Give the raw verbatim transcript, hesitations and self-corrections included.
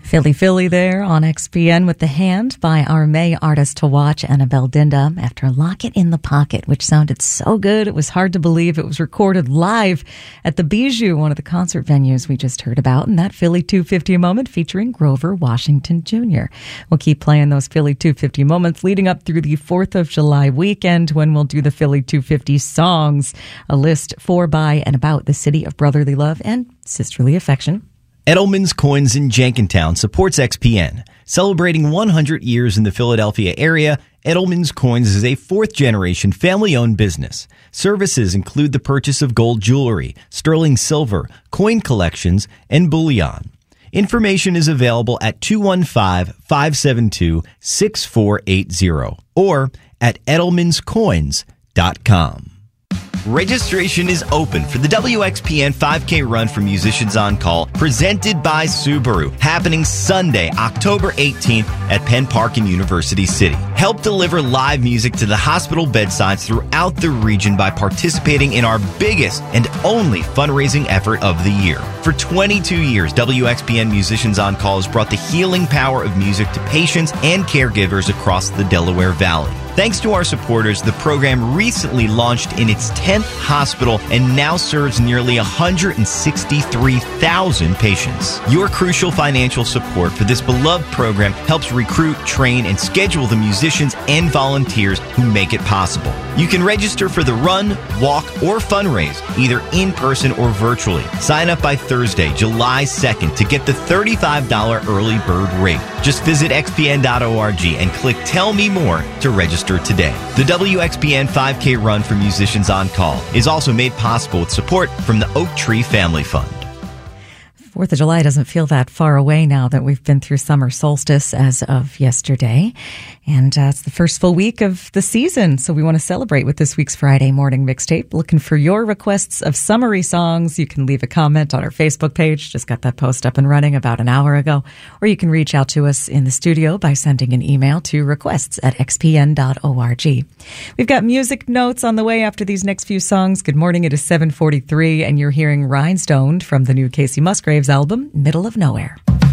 Philly Philly there on X P N with The Hand by our May artist to watch, Annabelle Dinda, after Lock It in the Pocket, which sounded so good it was hard to believe it was recorded live at the Bijou, one of the concert venues we just heard about, and that Philly two fifty moment featuring Grover Washington Junior We'll keep playing those Philly two fifty moments leading up through the fourth of July weekend when we'll do the Philly two fifty songs, a list for, by, and about the city of brotherly love and sisterly affection. Edelman's Coins in Jenkintown supports X P N. Celebrating one hundred years in the Philadelphia area, Edelman's Coins is a fourth-generation family-owned business. Services include the purchase of gold jewelry, sterling silver, coin collections, and bullion. Information is available at two one five, five seven two, six four eight zero or at edelmans coins dot com. Registration is open for the W X P N five K Run for Musicians on Call, presented by Subaru, happening Sunday, October eighteenth at Penn Park in University City. Help deliver live music to the hospital bedsides throughout the region by participating in our biggest and only fundraising effort of the year. For twenty-two years, W X P N Musicians on Call has brought the healing power of music to patients and caregivers across the Delaware Valley. Thanks to our supporters, the program recently launched in its tenth hospital and now serves nearly one hundred sixty-three thousand patients. Your crucial financial support for this beloved program helps recruit, train, and schedule the musicians and volunteers who make it possible. You can register for the run, walk, or fundraise, either in person or virtually. Sign up by Thursday, July second to get the thirty-five dollars early bird rate. Just visit x p n dot org and click Tell Me More to register today. The W X P N five K Run for Musicians on Call is also made possible with support from the Oak Tree Family Fund. fourth of July doesn't feel that far away now that we've been through summer solstice as of yesterday. And uh, it's the first full week of the season, so we want to celebrate with this week's Friday morning mixtape. Looking for your requests of summery songs. You can leave a comment on our Facebook page. Just got that post up and running about an hour ago. Or you can reach out to us in the studio by sending an email to requests at x p n dot org. We've got music notes on the way after these next few songs. Good morning, it is seven forty-three, and you're hearing Rhinestoned from the new Casey Musgraves album, Middle of Nowhere.